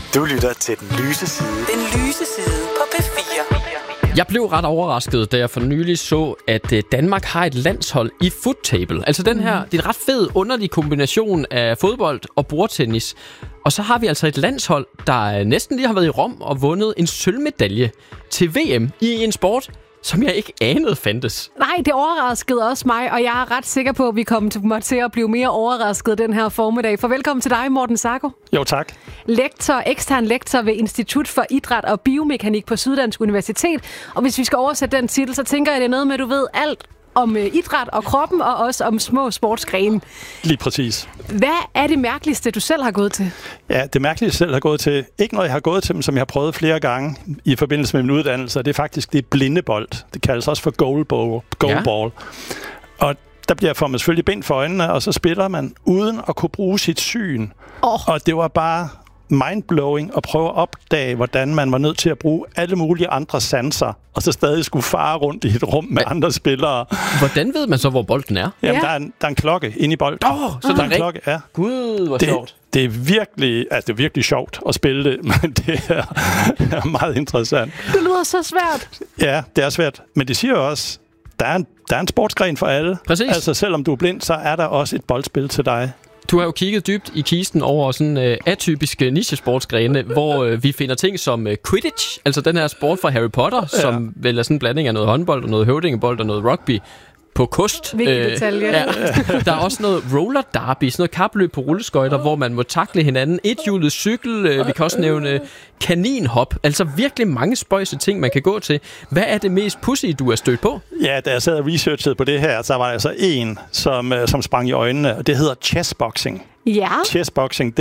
Du lytter til Den Lyse Side. Den lyse side på P4. Jeg blev ret overrasket, da jeg for nylig så, at Danmark har et landshold i foottable. Altså det er en ret fed, underlig kombination af fodbold og bordtennis. Og så har vi altså et landshold, der næsten lige har været i Rom og vundet en sølvmedalje til VM i en sport, som jeg ikke anede fandtes. Nej, det overraskede også mig, og jeg er ret sikker på, at vi kommer til at blive mere overrasket den her formiddag. For velkommen til dig, Morten Sacco. Jo, tak. Ekstern lektor ved Institut for Idræt og Biomekanik på Syddansk Universitet. Og hvis vi skal oversætte den titel, så tænker jeg, det er noget med, at du ved alt om idræt og kroppen, og også om små sportsgrene. Lige præcis. Hvad er det mærkeligste, du selv har gået til? Ja, det mærkeligste, jeg selv har gået til, ikke noget, jeg har gået til, men som jeg har prøvet flere gange i forbindelse med min uddannelse, det er faktisk det blindebold. Det kaldes også for goalball. Og der får man selvfølgelig bind for øjnene, og så spiller man uden at kunne bruge sit syn. Og det var bare mindblowing at prøve at opdage, hvordan man var nødt til at bruge alle mulige andre sanser, og så stadig skulle fare rundt i et rum med andre spillere. Hvordan ved man så, hvor bolden er? Jamen, der er en klokke inde i bolden. Så der er en klokke, ja. Gud, hvor sjovt. Det er virkelig sjovt at spille det, men det er meget interessant. Det lyder så svært. Ja, det er svært. Men det siger jo også, der er en sportsgren for alle. Præcis. Altså, selvom du er blind, så er der også et boldspil til dig. Du har jo kigget dybt i kisten over sådan atypiske nichesportsgrene, hvor vi finder ting som Quidditch, altså den her sport fra Harry Potter, som vel er sådan en blanding af noget håndbold og noget høvdingebold og noget rugby på kost. Vigtig detalje. Ja. Der er også noget roller derby, sådan noget kapløb på rulleskøjter, hvor man må takle hinanden. Ethjulet cykel, vi kan også nævne kaninhop. Altså virkelig mange spøjse ting, man kan gå til. Hvad er det mest pudsige, du er stødt på? Ja, da jeg sad og researchede på det her, så var der altså en, som sprang i øjnene, og det hedder chessboxing. Ja. Chessboxing,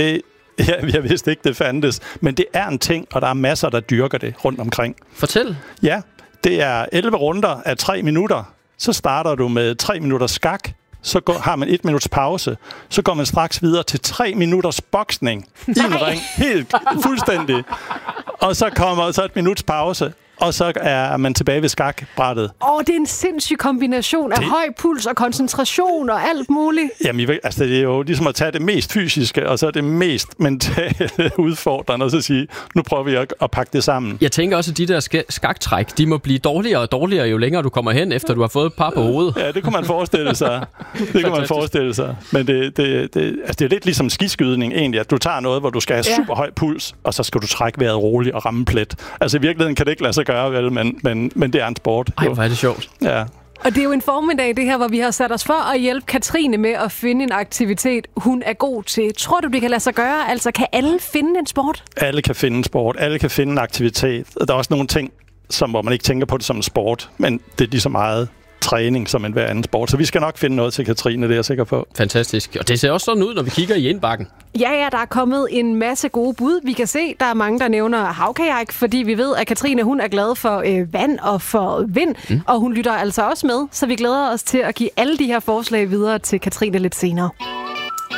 jeg vidste ikke, det fandtes, men det er en ting, og der er masser, der dyrker det rundt omkring. Fortæl. Ja, det er 11 runder af 3 minutter. Så starter du med 3 minutters skak, så har man 1 minuts pause, så går man straks videre til 3 minutters boksning i en ring, helt fuldstændig. Og så kommer så 1 minuts pause, og så er man tilbage ved skakbrættet. Det er en sindssyg kombination af høj puls og koncentration og alt muligt. Jamen, det er jo ligesom at tage det mest fysiske, og så det mest mentale udfordrende, og så sige, nu prøver vi at pakke det sammen. Jeg tænker også, at de der skaktræk, de må blive dårligere og dårligere, jo længere du kommer hen, efter du har fået et par på hovedet. Ja, det kunne man forestille sig. Men det er lidt ligesom skiskydning egentlig, at du tager noget, hvor du skal have super høj puls, og så skal du trække vejret roligt og ramme plet. Altså i virkeligheden kan det ikke lade sig gøre, vel, men det er en sport. Ej, hvor er det sjovt. Ja. Og det er jo en formiddag, det her, hvor vi har sat os for at hjælpe Katrine med at finde en aktivitet, hun er god til. Tror du, det kan lade sig gøre? Altså, kan alle finde en sport? Alle kan finde en sport. Alle kan finde en aktivitet. Der er også nogle ting, hvor man ikke tænker på det som en sport, men det er lige så meget træning som en hver anden sport. Så vi skal nok finde noget til Katrine, det er jeg sikker på. Fantastisk. Og det ser også sådan ud, når vi kigger i indbakken. Ja, der er kommet en masse gode bud. Vi kan se, der er mange, der nævner havkajak, fordi vi ved, at Katrine, hun er glad for vand og for vind, og hun lytter altså også med, så vi glæder os til at give alle de her forslag videre til Katrine lidt senere.